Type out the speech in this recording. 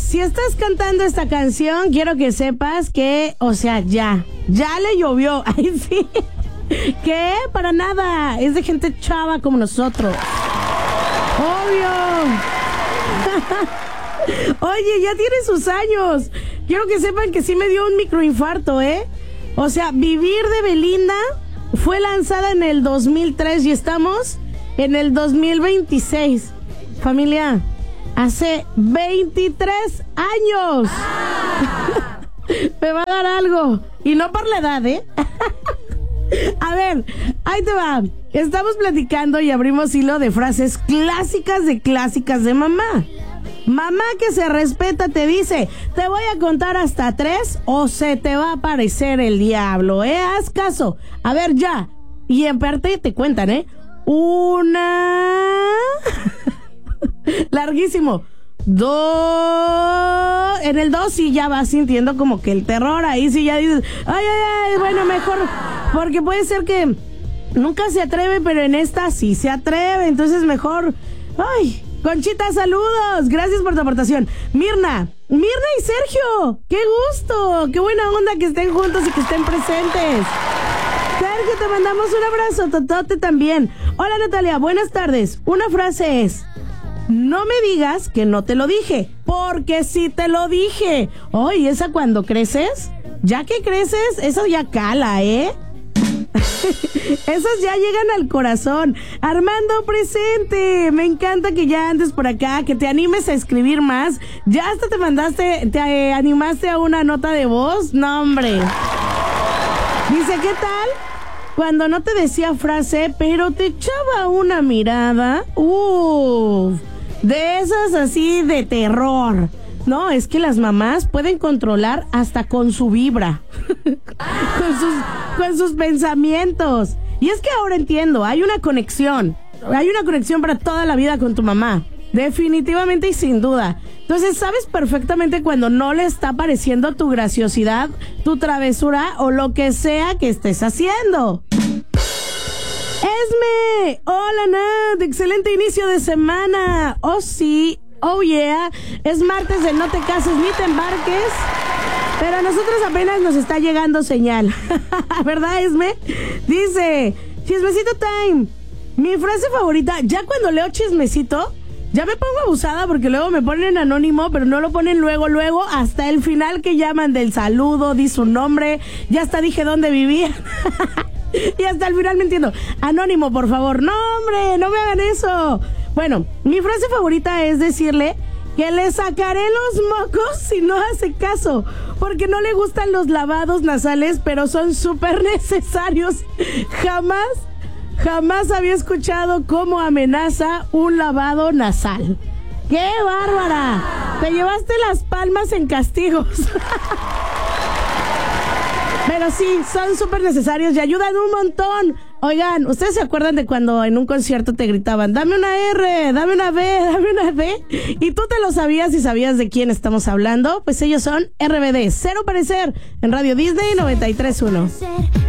si estás cantando esta canción, quiero que sepas que, o sea, ya le llovió. Ay, sí. ¿Qué? Para nada. Es de gente chava como nosotros. Obvio. Oye, ya tiene sus años. Quiero que sepan que sí me dio un microinfarto, ¿eh? O sea, Vivir de Belinda fue lanzada en el 2003 y estamos en el 2026. Familia, hace 23 años. Me va a dar algo. Y no por la edad, ¿eh? A ver, ahí te va. Estamos platicando y abrimos hilo de frases clásicas de mamá. Mamá que se respeta te dice, te voy a contar hasta 3 o se te va a aparecer el diablo, haz caso. A ver, ya. Y en parte te cuentan, 1, larguísimo, 2, en el 2 sí ya vas sintiendo como que el terror, ahí sí ya dices, ay, bueno, mejor, porque puede ser que nunca se atreve, pero en esta sí se atreve, entonces mejor, ay. Conchita, saludos, gracias por tu aportación. Mirna y Sergio, qué gusto, qué buena onda que estén juntos y que estén presentes. Sergio, te mandamos un abrazo, Totote también. Hola Natalia, buenas tardes. Una frase es, no me digas que no te lo dije, porque sí te lo dije. Oye, esa cuando creces, ya que creces, eso ya cala, Esas ya llegan al corazón. Armando, presente. Me encanta que ya andes por acá, que te animes a escribir más. Ya hasta te animaste a una nota de voz. No, hombre. Dice, ¿qué tal? Cuando no te decía frase, pero te echaba una mirada. De esas así de terror. No, es que las mamás pueden controlar hasta con su vibra, con sus pensamientos. Y es que ahora entiendo, hay una conexión para toda la vida con tu mamá, definitivamente y sin duda. Entonces sabes perfectamente cuando no le está pareciendo tu graciosidad, tu travesura o lo que sea que estés haciendo. Esme, hola Nat, excelente inicio de semana. Oh sí. Oh yeah, es martes de no te cases ni te embarques, pero a nosotros apenas nos está llegando señal. ¿Verdad, Esme? Dice, chismecito time. Mi frase favorita, ya cuando leo chismecito, ya me pongo abusada porque luego me ponen anónimo, pero no lo ponen luego, hasta el final que llaman del saludo, di su nombre, ya hasta dije dónde vivía. Y hasta el final me entiendo. Anónimo, por favor. No, hombre, no me hagan eso. Bueno, mi frase favorita es decirle que le sacaré los mocos si no hace caso, porque no le gustan los lavados nasales, pero son súper necesarios. Jamás había escuchado cómo amenaza un lavado nasal. ¡Qué bárbara! Te llevaste las palmas en castigos. Pero sí, son súper necesarios y ayudan un montón. Oigan, ¿ustedes se acuerdan de cuando en un concierto te gritaban, dame una R, dame una B, dame una D? Y tú te lo sabías y sabías de quién estamos hablando. Pues ellos son RBD, Cero Parecer, en Radio Disney 93.1.